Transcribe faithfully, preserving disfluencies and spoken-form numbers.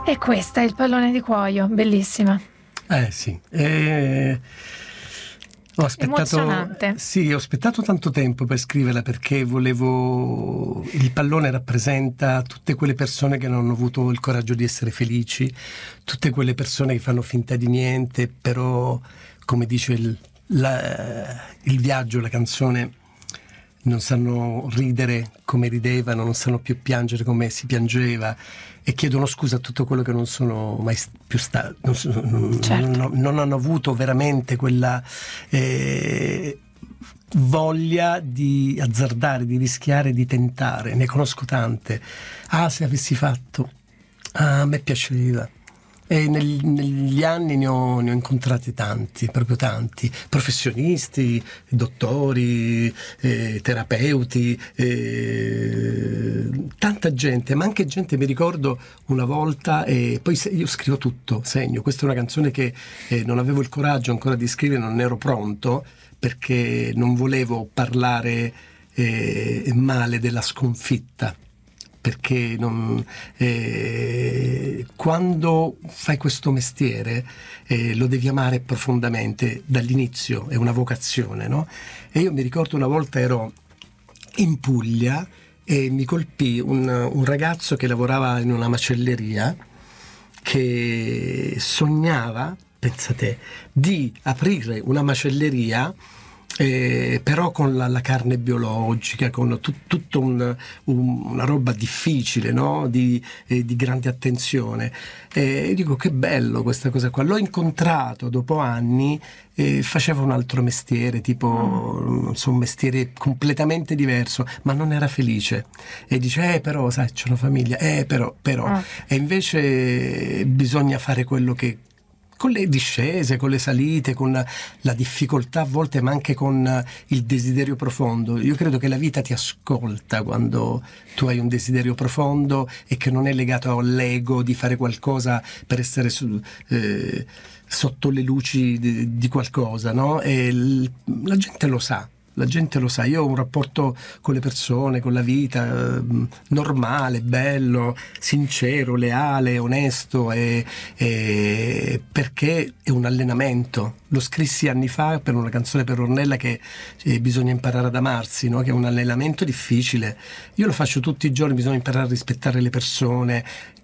E questa è Il pallone di cuoio, bellissima. Eh sì, eh, ho aspettato, Emozionante. sì, ho aspettato tanto tempo per scriverla perché volevo. Il pallone rappresenta tutte quelle persone che non hanno avuto il coraggio di essere felici, tutte quelle persone che fanno finta di niente, però, come dice il, la- il viaggio, la canzone, non sanno ridere come ridevano, non sanno più piangere come si piangeva, e chiedono scusa a tutto quello che non sono mai st- più stati, non, so- non- Certo. non- non hanno avuto veramente quella eh, voglia di azzardare, di rischiare, di tentare. Ne conosco tante. Ah, se avessi fatto, ah, a me piaceva. E nel- negli anni ne ho, ne ho incontrati tanti, proprio tanti, professionisti, dottori, eh, terapeuti, eh, tanta gente, ma anche gente, mi ricordo una volta, e poi se- io scrivo tutto, segno, questa è una canzone che eh, non avevo il coraggio ancora di scrivere, non ero pronto, perché non volevo parlare eh, male della sconfitta. Perché non, eh, quando fai questo mestiere eh, lo devi amare profondamente dall'inizio, è una vocazione, no? E io mi ricordo una volta ero in Puglia e mi colpì un, un ragazzo che lavorava in una macelleria, che sognava, pensate, di aprire una macelleria, eh, però con la, la carne biologica, con tut- tutto un- un- una roba difficile, no? Di, eh, di grande attenzione. E dico, che bello questa cosa qua. L'ho incontrato dopo anni, e faceva un altro mestiere, tipo, non so, un mestiere completamente diverso, ma non era felice. E dice, eh però, sai, c'è una famiglia, eh però, però. Ah. E invece bisogna fare quello che, con le discese, con le salite, con la, la difficoltà a volte, ma anche con il desiderio profondo. Io credo che la vita ti ascolta quando tu hai un desiderio profondo e che non è legato all'ego di fare qualcosa per essere su, eh, sotto le luci di, di qualcosa, no? E l- la gente lo sa. La gente lo sa, io ho un rapporto con le persone, con la vita, eh, normale, bello, sincero, leale, onesto, e, e- perché è un allenamento. Lo scrissi anni fa per una canzone per Ornella, che eh, bisogna imparare ad amarsi, no? Che è un allenamento difficile. Io lo faccio tutti i giorni, bisogna imparare a rispettare le persone,